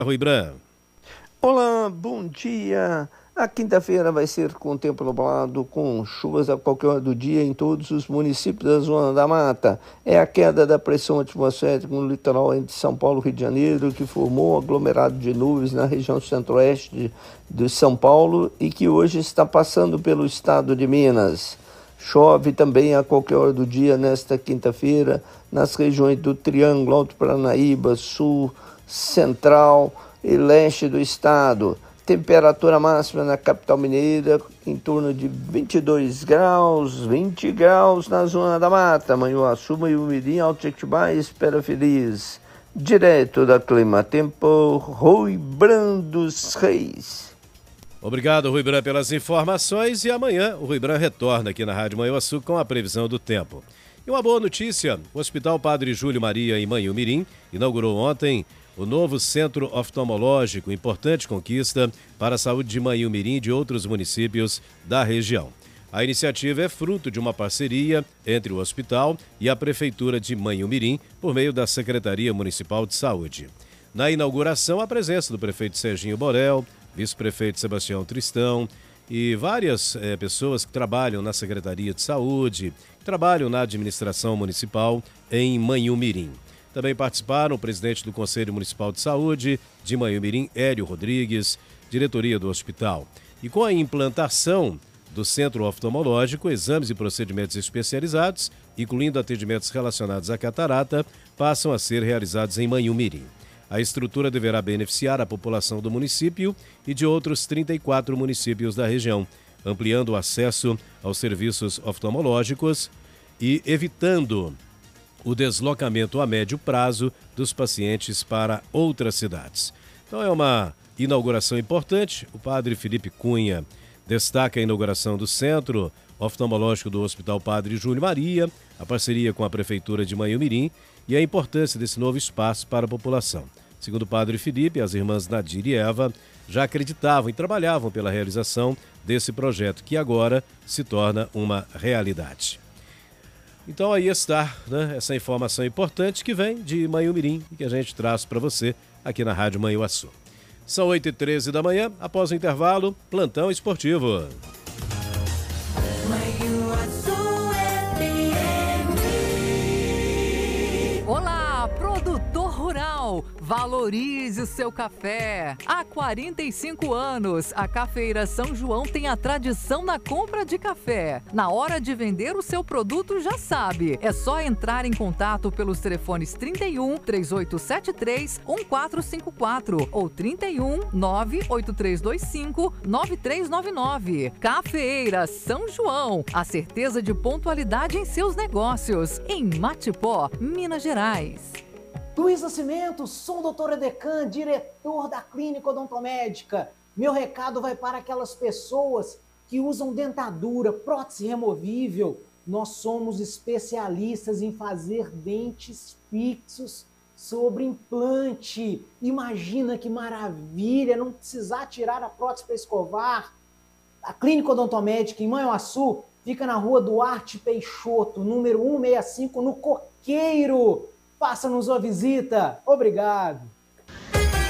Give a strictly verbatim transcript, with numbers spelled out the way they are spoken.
Rui Branco. Olá, bom dia. A quinta-feira vai ser com tempo nublado, com chuvas a qualquer hora do dia em todos os municípios da Zona da Mata. É a queda da pressão atmosférica no litoral entre São Paulo e Rio de Janeiro, que formou um aglomerado de nuvens na região centro-oeste de, de São Paulo e que hoje está passando pelo estado de Minas. Chove também a qualquer hora do dia nesta quinta-feira nas regiões do Triângulo, Alto Paranaíba, Sul, Central e Leste do estado. Temperatura máxima na capital mineira em torno de vinte e dois graus, vinte graus na Zona da Mata, Manhuaçu, Manhumirim, Alto Jequitibá e Espera Feliz. Direto da Clima Tempo, Rui Branco dos Reis. Obrigado, Rui Branco, pelas informações, e amanhã o Rui Branco retorna aqui na Rádio Manhuaçu com a previsão do tempo. E uma boa notícia, o Hospital Padre Júlio Maria em Manhumirim inaugurou ontem o novo centro oftalmológico, importante conquista para a saúde de Manhumirim e de outros municípios da região. A iniciativa é fruto de uma parceria entre o hospital e a Prefeitura de Manhumirim por meio da Secretaria Municipal de Saúde. Na inauguração, a presença do prefeito Serginho Borel, vice-prefeito Sebastião Tristão e várias eh, pessoas que trabalham na Secretaria de Saúde, que trabalham na administração municipal em Manhumirim. Também participaram o presidente do Conselho Municipal de Saúde de Manhumirim, Hélio Rodrigues, diretoria do hospital. E com a implantação do centro oftalmológico, exames e procedimentos especializados, incluindo atendimentos relacionados à catarata, passam a ser realizados em Manhumirim. A estrutura deverá beneficiar a população do município e de outros trinta e quatro municípios da região, ampliando o acesso aos serviços oftalmológicos e evitando o deslocamento a médio prazo dos pacientes para outras cidades. Então é uma inauguração importante. O padre Felipe Cunha destaca a inauguração do Centro Oftalmológico do Hospital Padre Júlio Maria, a parceria com a Prefeitura de Manhumirim e a importância desse novo espaço para a população. Segundo o padre Felipe, as irmãs Nadir e Eva já acreditavam e trabalhavam pela realização desse projeto, que agora se torna uma realidade. Então aí está, né, essa informação importante que vem de Manhumirim e que a gente traz para você aqui na Rádio Manhuaçu. São oito e treze da manhã, após o intervalo, plantão esportivo. Olá, produtor rural, valorize o seu café. Há quarenta e cinco anos, a Cafeira São João tem a tradição na compra de café. Na hora de vender o seu produto, já sabe, é só entrar em contato pelos telefones trinta e um, três oito sete três, um quatro cinco quatro ou trinta e um, nove oito três dois cinco, nove três nove nove. Cafeira São João, a certeza de pontualidade em seus negócios, em Matipó, Minas Gerais. Luiz Nascimento, sou o doutor Edecan, diretor da Clínica Odontomédica. Meu recado vai para aquelas pessoas que usam dentadura, prótese removível. Nós somos especialistas em fazer dentes fixos sobre implante. Imagina que maravilha, não precisar tirar a prótese para escovar. A Clínica Odontomédica em Manhuaçu fica na rua Duarte Peixoto, número cento e sessenta e cinco, no Coqueiro. Faça-nos uma visita. Obrigado.